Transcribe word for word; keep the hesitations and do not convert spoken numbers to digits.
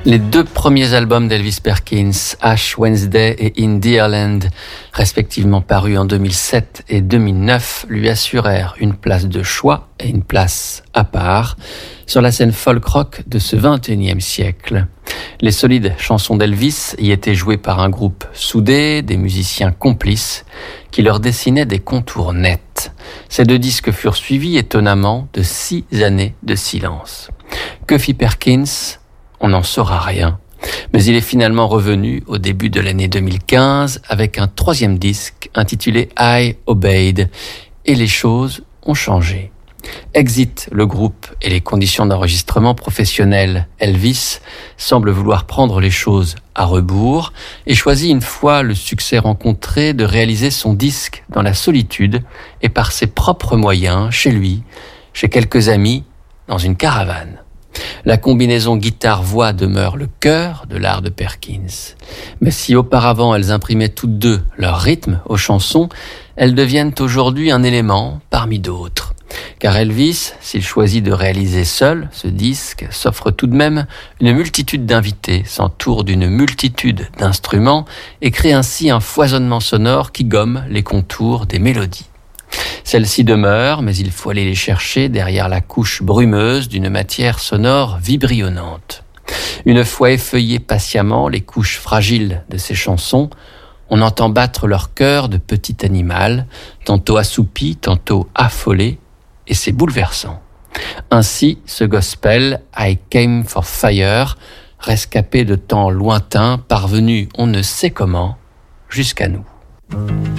Les deux premiers albums d'Elvis Perkins, Ash Wednesday et In Deerland, respectivement parus en deux mille sept et deux mille neuf, lui assurèrent une place de choix et une place à part sur la scène folk-rock de ce vingt et unième siècle. Les solides chansons d'Elvis y étaient jouées par un groupe soudé, des musiciens complices, qui leur dessinaient des contours nets. Ces deux disques furent suivis, étonnamment, de six années de silence. Que fit Perkins ? On n'en saura rien. Mais il est finalement revenu au début de l'année deux mille quinze avec un troisième disque intitulé I Obeyed. Et les choses ont changé. Exit le groupe et les conditions d'enregistrement professionnelles. Elvis semble vouloir prendre les choses à rebours et choisit, une fois le succès rencontré, de réaliser son disque dans la solitude et par ses propres moyens, chez lui, chez quelques amis, dans une caravane. La combinaison guitare-voix demeure le cœur de l'art de Perkins. Mais si auparavant elles imprimaient toutes deux leur rythme aux chansons, elles deviennent aujourd'hui un élément parmi d'autres. Car Elvis, s'il choisit de réaliser seul ce disque, s'offre tout de même une multitude d'invités, s'entoure d'une multitude d'instruments et crée ainsi un foisonnement sonore qui gomme les contours des mélodies. Celles-ci demeurent, mais il faut aller les chercher derrière la couche brumeuse d'une matière sonore vibrionnante. Une fois effeuillées patiemment les couches fragiles de ces chansons, on entend battre leur cœur de petit animal, tantôt assoupi, tantôt affolé, et c'est bouleversant. Ainsi, ce gospel, I Came for Fire, rescapé de temps lointains, parvenu on ne sait comment, jusqu'à nous.